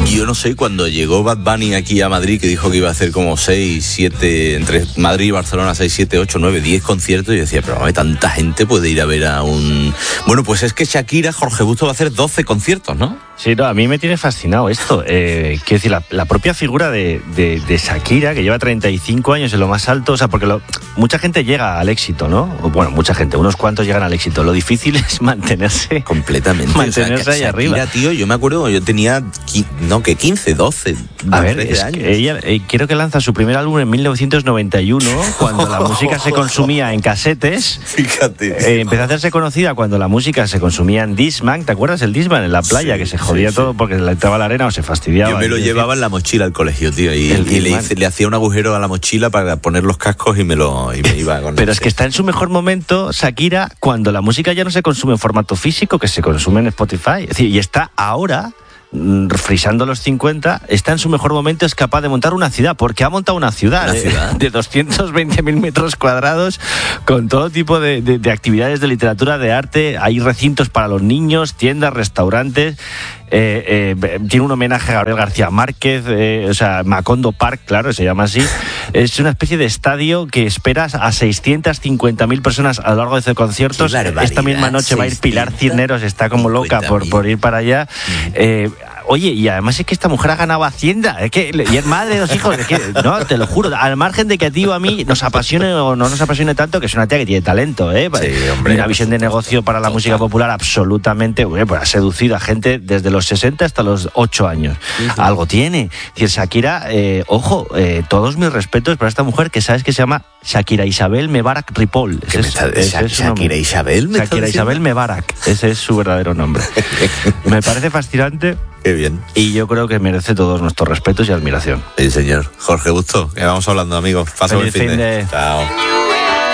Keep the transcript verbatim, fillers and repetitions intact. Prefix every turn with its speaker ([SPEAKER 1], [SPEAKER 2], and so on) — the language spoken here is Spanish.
[SPEAKER 1] Yo no sé, cuando llegó Bad Bunny aquí a Madrid, que dijo que iba a hacer como seis, siete, entre Madrid y Barcelona, seis, siete, ocho, nueve, diez conciertos, y yo decía, pero ¿cómo tanta gente puede ir a ver a un...? Bueno, pues es que Shakira, Jorge Busto, va a hacer doce conciertos, ¿no?
[SPEAKER 2] Sí, no, a mí me tiene fascinado esto. Eh, quiero decir, la, la propia figura de, de, de Shakira, que lleva treinta y cinco años en lo más alto, o sea, porque lo, mucha gente llega al éxito, ¿no? Bueno, mucha gente, unos cuantos llegan al éxito. Lo difícil es mantenerse...
[SPEAKER 1] Completamente.
[SPEAKER 2] Mantenerse
[SPEAKER 1] o sea,
[SPEAKER 2] ahí
[SPEAKER 1] Shakira,
[SPEAKER 2] arriba.
[SPEAKER 1] Tío, yo me acuerdo, yo tenía, no, que quince, doce,
[SPEAKER 2] a ver, es
[SPEAKER 1] años.
[SPEAKER 2] Que ella, eh, creo que lanza su primer álbum en mil novecientos noventa y uno, cuando la música se consumía en casetes.
[SPEAKER 1] Fíjate.
[SPEAKER 2] Eh, empezó a hacerse conocida cuando la música se consumía en Discman. ¿Te acuerdas el Discman en la playa? Sí, que se jodía sí, todo sí. porque le entraba la arena o se fastidiaba.
[SPEAKER 1] Yo me lo llevaba en la mochila al colegio, tío, y, y le, hice, le hacía un agujero a la mochila para poner los cascos y me lo y me iba con
[SPEAKER 2] Pero es que está en su mejor momento Shakira cuando la música ya no se consume en formato físico, que se consume en Spotify. Es decir, y está ahora... frisando los cincuenta, está en su mejor momento, es capaz de montar una ciudad, porque ha montado una ciudad,
[SPEAKER 1] ¿Una
[SPEAKER 2] de,
[SPEAKER 1] ciudad?
[SPEAKER 2] de doscientos veinte mil metros cuadrados con todo tipo de, de, de actividades de literatura, de arte. Hay recintos para los niños, tiendas, restaurantes. Eh, eh, tiene un homenaje a Gabriel García Márquez, eh, o sea, Macondo Park, claro, se llama así. Es una especie de estadio que esperas a seiscientas cincuenta mil personas a lo largo de estos conciertos. Esta misma noche va a ir Pilar Cisneros, está como loca por, por ir para allá. Eh, Oye, y además es que esta mujer ha ganado Hacienda, es que, y es madre de dos hijos, es que, no, te lo juro, al margen de que a ti o a mí nos apasione o no nos apasione tanto, que es una tía que tiene talento, ¿eh?
[SPEAKER 1] Sí, hombre,
[SPEAKER 2] una visión de negocio para la total. música popular absolutamente, bueno, pues ha seducido a gente desde los sesenta hasta los ocho años. Uh-huh. Algo tiene. Es decir, Shakira, eh, ojo, eh, todos mis respetos para esta mujer que sabes que se llama Shakira Isabel Mebarak Ripoll.
[SPEAKER 1] Ese es, ese es
[SPEAKER 2] Shakira
[SPEAKER 1] Isabel, ¿me
[SPEAKER 2] Shakira Isabel Mebarak, ese es su verdadero nombre. Me parece fascinante.
[SPEAKER 1] Qué bien.
[SPEAKER 2] Y yo creo que merece todos nuestros respetos y admiración.
[SPEAKER 1] Sí, señor. Jorge Busto, que vamos hablando, amigos. Pasa buen fin de...
[SPEAKER 2] de...
[SPEAKER 1] Chao.